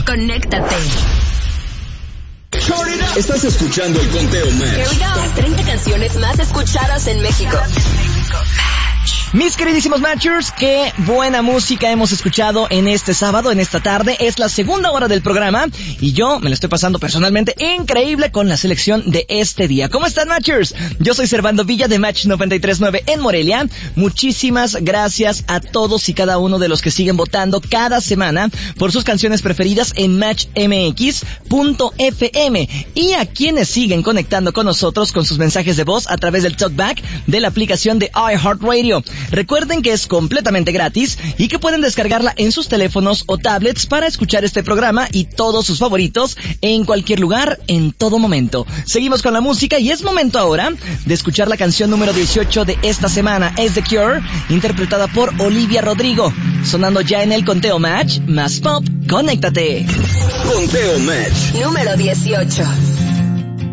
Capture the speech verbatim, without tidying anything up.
Conéctate. Estás escuchando el Conteo Match. Here we go. Las treinta canciones más escuchadas en México. Mis queridísimos Matchers, qué buena música hemos escuchado en este sábado, en esta tarde. Es la segunda hora del programa y yo me lo estoy pasando personalmente increíble con la selección de este día. ¿Cómo están, Matchers? Yo soy Servando Villa de Match noventa y tres punto nueve en Morelia. Muchísimas gracias a todos y cada uno de los que siguen votando cada semana por sus canciones preferidas en match m x punto f m y a quienes siguen conectando con nosotros con sus mensajes de voz a través del TalkBack de la aplicación de iHeartRadio. Recuerden que es completamente gratis y que pueden descargarla en sus teléfonos o tablets para escuchar este programa y todos sus favoritos en cualquier lugar, en todo momento. Seguimos con la música y es momento ahora de escuchar la canción número dieciocho de esta semana. Es The Cure, interpretada por Olivia Rodrigo. Sonando ya en el Conteo Match, más pop, conéctate. Conteo Match Número dieciocho.